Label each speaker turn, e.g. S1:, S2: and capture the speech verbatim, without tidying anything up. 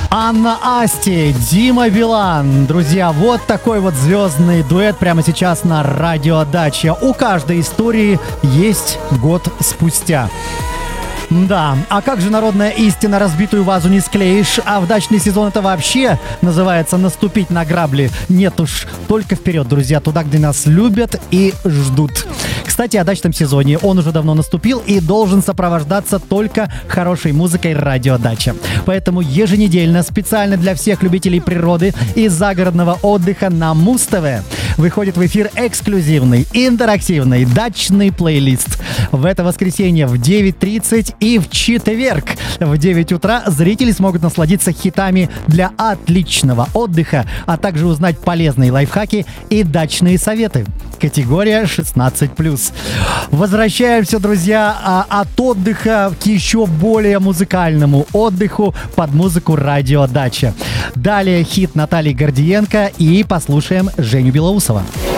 S1: Анна Асти, Дима Билан. Друзья, вот такой вот звездный дуэт прямо сейчас на радио Дача. У каждой истории есть год спустя. Да, а как же народная истина, разбитую вазу не склеишь, а в дачный сезон это вообще называется наступить на грабли. Нет уж, только вперед, друзья, туда, где нас любят и ждут. Кстати, о дачном сезоне. Он уже давно наступил и должен сопровождаться только хорошей музыкой радио Дача. Поэтому еженедельно специально для всех любителей природы и загородного отдыха на Муз-ТВ выходит в эфир эксклюзивный, интерактивный дачный плейлист. В это воскресенье в девять тридцать и в четверг в девять утра зрители смогут насладиться хитами для отличного отдыха, а также узнать полезные лайфхаки и дачные советы. Категория шестнадцать плюс. Возвращаемся, друзья, от отдыха к еще более музыкальному отдыху под музыку радио Дача. Далее хит Натальи Гордиенко и послушаем Женю Белоусова.